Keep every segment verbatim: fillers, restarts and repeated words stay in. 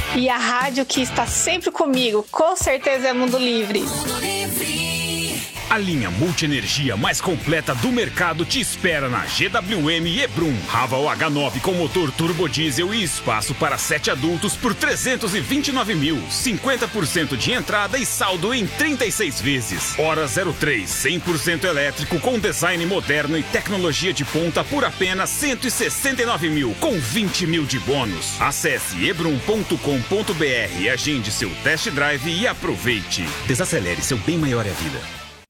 E a rádio que está sempre comigo, com certeza é Mundo Livre. Mundo Livre. A linha multienergia mais completa do mercado te espera na G W M Hebrum. Raval H nove com motor turbo diesel e espaço para sete adultos por trezentos e vinte e nove mil. cinquenta por cento de entrada e saldo em trinta e seis vezes. Hora zero três, cem por cento elétrico com design moderno e tecnologia de ponta por apenas cento e sessenta e nove mil, com vinte mil de bônus. Acesse hebrum ponto com ponto b r e agende seu test drive e aproveite. Desacelere, seu bem maior é a vida.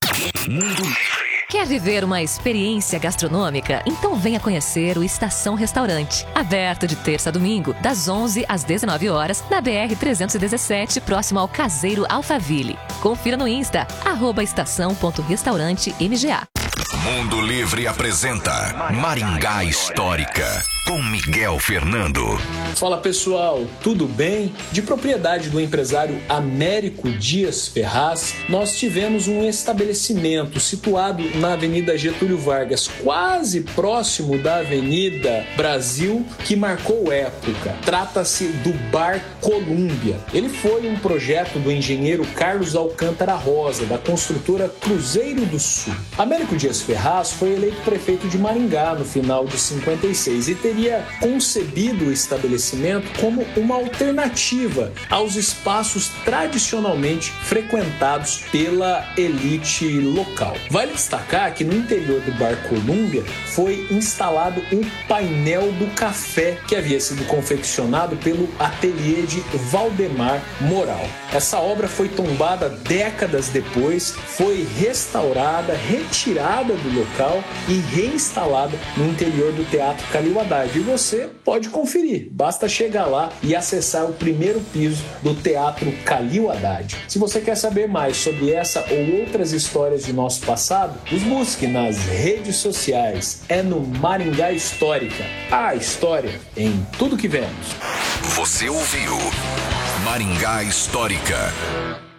Mundo Livre. Quer viver uma experiência gastronômica? Então venha conhecer o Estação Restaurante. Aberto de terça a domingo, das onze às dezenove horas, na B R trezentos e dezessete, próximo ao Caseiro Alphaville. Confira no Insta, arroba estação ponto restaurante M G A. Mundo Livre apresenta Maringá Histórica, com Miguel Fernando. Fala pessoal, tudo bem? De propriedade do empresário Américo Dias Ferraz, nós tivemos um estabelecimento situado na Avenida Getúlio Vargas, quase próximo da Avenida Brasil, que marcou época. Trata-se do Bar Colúmbia. Ele foi um projeto do engenheiro Carlos Alcântara Rosa, da construtora Cruzeiro do Sul. Américo Dias Ferraz foi eleito prefeito de Maringá no final de cinquenta e seis e teria concebido o estabelecimento como uma alternativa aos espaços tradicionalmente frequentados pela elite local. Vale destacar que no interior do Bar Colúmbia foi instalado um painel do café que havia sido confeccionado pelo ateliê de Valdemar Moral. Essa obra foi tombada décadas depois, foi restaurada, retirada do local e reinstalada no interior do Teatro Calil Haddad. E você pode conferir, basta chegar lá e acessar o primeiro piso do Teatro Calil Haddad. Se você quer saber mais sobre essa ou outras histórias de nosso passado, nos busque nas redes sociais. É no Maringá Histórica. A história em tudo que vemos. Você ouviu Maringá Histórica.